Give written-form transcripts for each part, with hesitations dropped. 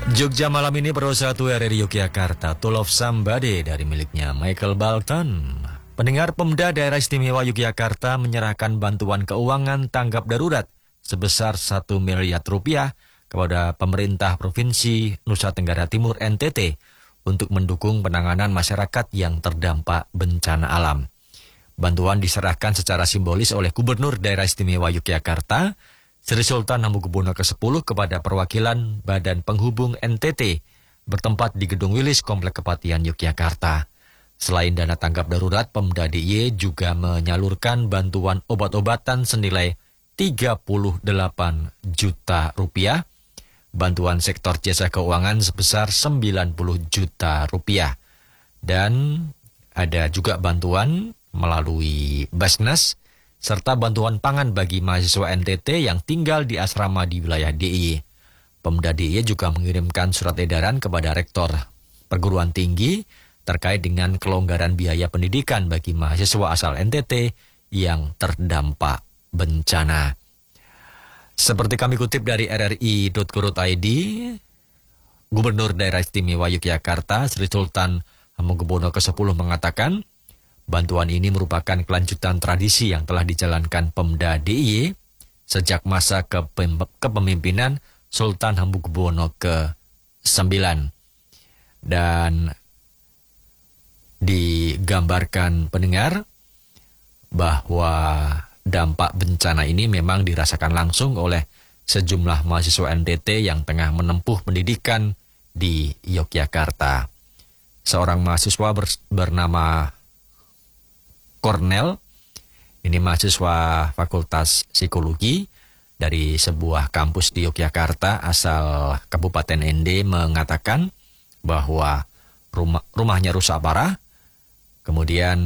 Jogja malam ini berusaha RRI Yogyakarta, To Love Somebody dari miliknya Michael Bolton. Pendengar, Pemda Daerah Istimewa Yogyakarta menyerahkan bantuan keuangan tanggap darurat sebesar 1 miliar rupiah kepada pemerintah Provinsi Nusa Tenggara Timur NTT untuk mendukung penanganan masyarakat yang terdampak bencana alam. Bantuan diserahkan secara simbolis oleh Gubernur Daerah Istimewa Yogyakarta, Sri Sultan Hamengkubuwono ke-10 kepada perwakilan Badan Penghubung NTT bertempat di Gedung Wilis Komplek Kepatihan Yogyakarta. Selain dana tanggap darurat, Pemda DIY juga menyalurkan bantuan obat-obatan senilai 38 juta rupiah, bantuan sektor jasa keuangan sebesar 90 juta rupiah, dan ada juga bantuan melalui Basnas serta bantuan pangan bagi mahasiswa NTT yang tinggal di asrama di wilayah DIY. Pemda DIY juga mengirimkan surat edaran kepada Rektor Perguruan Tinggi terkait dengan kelonggaran biaya pendidikan bagi mahasiswa asal NTT yang terdampak bencana. Seperti kami kutip dari rri.co.id, Gubernur Daerah Istimewa Yogyakarta, Sri Sultan Hamengkubuwono ke-10 mengatakan, bantuan ini merupakan kelanjutan tradisi yang telah dijalankan Pemda DIY sejak masa kepemimpinan Sultan Hamengkubuwono ke-9. Dan digambarkan pendengar bahwa dampak bencana ini memang dirasakan langsung oleh sejumlah mahasiswa NTT yang tengah menempuh pendidikan di Yogyakarta. Seorang mahasiswa bernama Cornel, ini mahasiswa Fakultas Psikologi dari sebuah kampus di Yogyakarta asal Kabupaten ND, mengatakan bahwa rumahnya rusak parah. Kemudian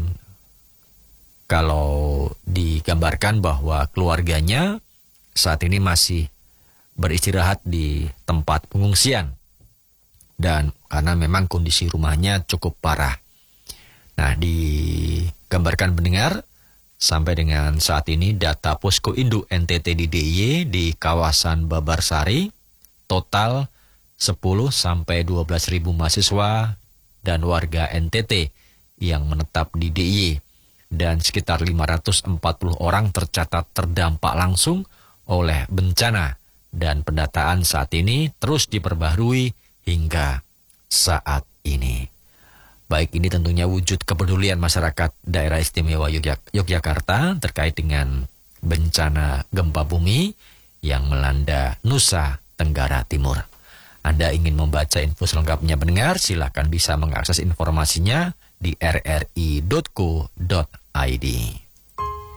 kalau digambarkan bahwa keluarganya saat ini masih beristirahat di tempat pengungsian, dan karena memang kondisi rumahnya cukup parah. Nah, digambarkan pendengar, sampai dengan saat ini data Posko Induk NTT di DIY di kawasan Babarsari, total 10 sampai 12 ribu mahasiswa dan warga NTT yang menetap di DIY, dan sekitar 540 orang tercatat terdampak langsung oleh bencana, dan pendataan saat ini terus diperbaharui hingga saat ini. Baik, ini tentunya wujud kepedulian masyarakat Daerah Istimewa Yogyakarta terkait dengan bencana gempa bumi yang melanda Nusa Tenggara Timur. Anda ingin membaca info selengkapnya pendengar, silakan bisa mengakses informasinya di rri.co.id.